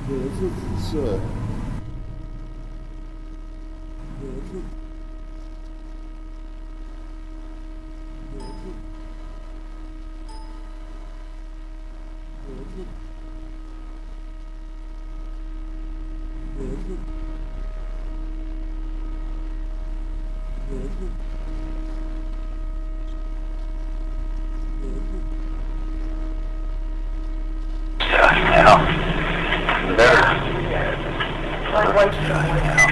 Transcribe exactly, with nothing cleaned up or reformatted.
可能是紫色，可能是，可能是，可能是，可能是，可能是，可能是。 Yeah, there. My wife's